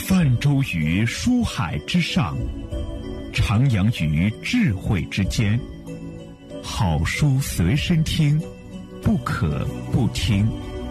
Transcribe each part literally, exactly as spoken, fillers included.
泛舟于书海之上，徜徉于智慧之间。好书随身听，不可不听。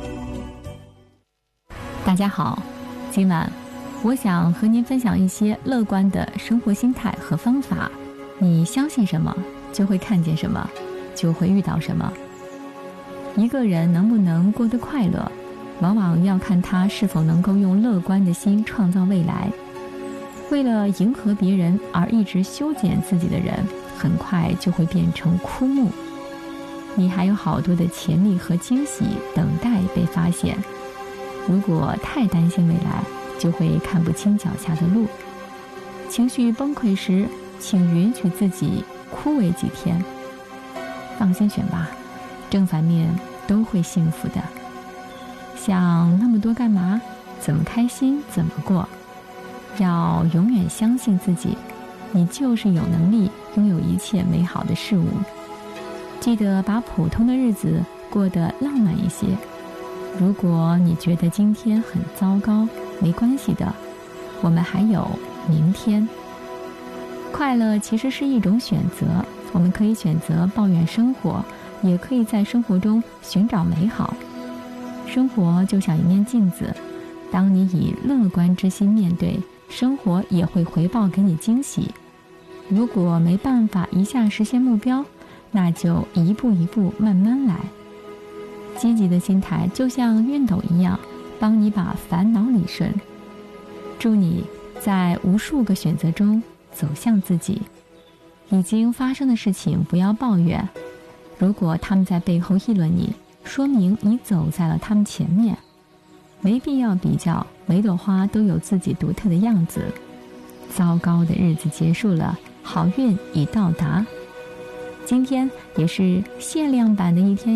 大家好，今晚我想和您分享一些乐观的生活心态和方法。你相信什么，就会看见什么，就会遇到什么。一个人能不能过得快乐，往往要看他是否能够用乐观的心创造未来。为了迎合别人而一直修剪自己的人，很快就会变成枯木。你还有好多的潜力和惊喜等待被发现。如果太担心未来，就会看不清脚下的路。情绪崩溃时，请允许自己枯萎几天。放心选吧，正反面都会幸福的。想那么多干嘛？怎么开心怎么过。要永远相信自己，你就是有能力拥有一切美好的事物。记得把普通的日子过得浪漫一些。如果你觉得今天很糟糕，没关系的，我们还有明天。快乐其实是一种选择，我们可以选择抱怨生活，也可以在生活中寻找美好。生活就像一面镜子，当你以乐观之心面对，生活也会回报给你惊喜。如果没办法一下实现目标，那就一步一步慢慢来。积极的心态就像熨斗一样，帮你把烦恼理顺。祝你在无数个选择中走向自己。已经发生的事情不要抱怨，如果他们在背后议论你，说明你走在了他们前面。没必要比较，每朵花都有自己独特的样子。糟糕的日子结束了，好运已到达。今天也是限量版的一天。